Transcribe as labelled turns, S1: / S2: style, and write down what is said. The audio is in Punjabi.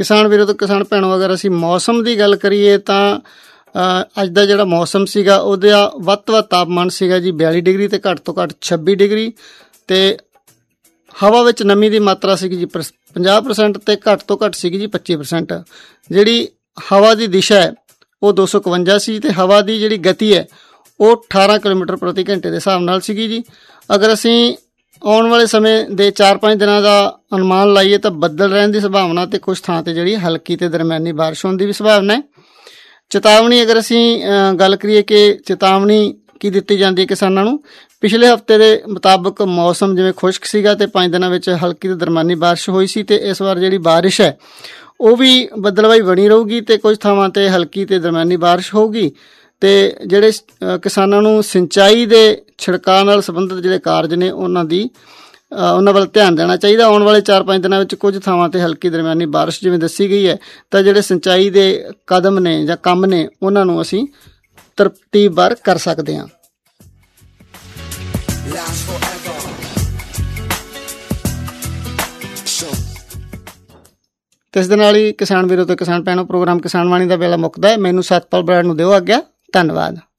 S1: ਕਿਸਾਨ ਵੀਰੋ ਤੇ ਕਿਸਾਨ ਭੈਣੋ, ਅਗਰ ਅਸੀਂ ਮੌਸਮ ਦੀ ਗੱਲ ਕਰੀਏ ਤਾਂ ਅੱਜ ਦਾ ਜਿਹੜਾ ਮੌਸਮ ਸੀਗਾ ਉਹਦਾ ਵੱਧ ਤੋਂ ਵੱਧ ਤਾਪਮਾਨ ਸੀਗਾ ਜੀ 42 ਡਿਗਰੀ ਅਤੇ ਘੱਟ ਤੋਂ ਘੱਟ 26 ਡਿਗਰੀ। ਅਤੇ ਹਵਾ ਵਿੱਚ ਨਮੀ ਦੀ ਮਾਤਰਾ ਸੀਗੀ ਜੀ 50% ਅਤੇ ਘੱਟ ਤੋਂ ਘੱਟ ਸੀਗੀ ਜੀ 25%। ਜਿਹੜੀ ਹਵਾ ਦੀ ਦਿਸ਼ਾ ਹੈ ਉਹ 251 ਸੀ ਅਤੇ ਹਵਾ ਦੀ ਜਿਹੜੀ ਗਤੀ ਹੈ ਉਹ 18 ਕਿਲੋਮੀਟਰ ਪ੍ਰਤੀ ਘੰਟੇ ਦੇ ਹਿਸਾਬ ਨਾਲ ਸੀਗੀ ਜੀ। ਅਗਰ ਅਸੀਂ ਆਉਣ ਵਾਲੇ ਸਮੇਂ ਦੇ 4-5 ਦਿਨਾਂ ਦਾ ਅਨੁਮਾਨ ਲਾਈਏ ਤਾਂ ਬੱਦਲ ਰਹਿਣ ਦੀ ਸੰਭਾਵਨਾ ਅਤੇ ਕੁਛ ਥਾਂ 'ਤੇ ਜਿਹੜੀ ਹਲਕੀ ਅਤੇ ਦਰਮਿਆਨੀ ਬਾਰਿਸ਼ ਹੋਣ ਦੀ ਵੀ ਸੰਭਾਵਨਾ ਹੈ। ਚੇਤਾਵਨੀ ਅਗਰ ਅਸੀਂ ਗੱਲ ਕਰੀਏ ਕਿ ਚੇਤਾਵਨੀ ਕੀ ਦਿੱਤੀ ਜਾਂਦੀ ਹੈ ਕਿਸਾਨਾਂ ਨੂੰ, ਪਿਛਲੇ ਹਫ਼ਤੇ ਦੇ ਮੁਤਾਬਕ ਮੌਸਮ ਜਿਵੇਂ ਖੁਸ਼ਕ ਸੀਗਾ ਅਤੇ 5 ਦਿਨਾਂ ਵਿੱਚ ਹਲਕੀ ਅਤੇ ਦਰਮਿਆਨੀ ਬਾਰਿਸ਼ ਹੋਈ ਸੀ ਅਤੇ ਇਸ ਵਾਰ ਜਿਹੜੀ ਬਾਰਿਸ਼ ਹੈ ਉਹ ਵੀ ਬੱਦਲਵਾਈ ਬਣੀ ਰਹੂਗੀ ਅਤੇ ਕੁਝ ਥਾਵਾਂ 'ਤੇ ਹਲਕੀ ਅਤੇ ਦਰਮਿਆਨੀ ਬਾਰਿਸ਼ ਹੋਊਗੀ। ਅਤੇ ਜਿਹੜੇ ਕਿਸਾਨਾਂ ਨੂੰ ਸਿੰਚਾਈ ਦੇ ਛਿੜਕਾਅ ਨਾਲ ਸੰਬੰਧਿਤ ਜਿਹੜੇ ਕਾਰਜ ਨੇ ਉਹਨਾਂ ਵੱਲ ਧਿਆਨ ਦੇਣਾ ਚਾਹੀਦਾ। ਆਉਣ ਵਾਲੇ 4-5 ਦਿਨਾਂ ਵਿੱਚ ਕੁਝ ਥਾਵਾਂ 'ਤੇ ਹਲਕੀ ਦਰਮਿਆਨੀ ਬਾਰਿਸ਼ ਜਿਵੇਂ ਦੱਸੀ ਗਈ ਹੈ, ਤਾਂ ਜਿਹੜੇ ਸਿੰਚਾਈ ਦੇ ਕਦਮ ਨੇ ਜਾਂ ਕੰਮ ਨੇ ਉਹਨਾਂ ਨੂੰ ਅਸੀਂ ਤਰਤੀਬਵਾਰ ਕਰ ਸਕਦੇ ਹਾਂ। ਤੇ ਇਸ ਦੇ ਨਾਲ ਹੀ ਕਿਸਾਨ ਵੀਰੋ ਤੇ ਕਿਸਾਨ ਭੈਣੋ, ਪ੍ਰੋਗਰਾਮ ਕਿਸਾਨ ਬਾਣੀ ਦਾ ਵੇਲਾ ਮੁੱਕਦਾ ਹੈ। ਮੈਨੂੰ ਸਤਪਾਲ ਬਰਾੜ ਨੂੰ ਦਿਓ ਆਗਿਆ। ਧੰਨਵਾਦ।